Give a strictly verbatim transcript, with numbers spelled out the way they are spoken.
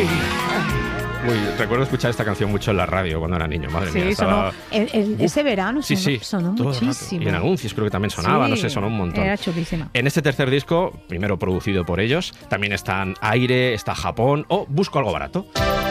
Ay. Uy, recuerdo escuchar esta canción mucho en la radio cuando era niño, madre sí, mía. Sonó, el, el, ese verano sí, sonó, sí, sonó muchísimo. Y en anuncios creo que también sonaba, sí, no sé, sonó un montón. Era chulísima. En este tercer disco, primero producido por ellos, también están Aire, está Japón o Busco algo barato.